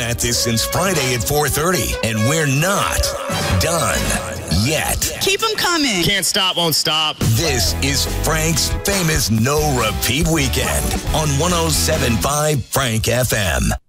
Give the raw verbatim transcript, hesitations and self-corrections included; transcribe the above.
at this since Friday at four thirty, and we're not done yet. Keep them coming. Can't stop, won't stop. This is Frank's famous no repeat weekend on one oh seven point five Frank F M.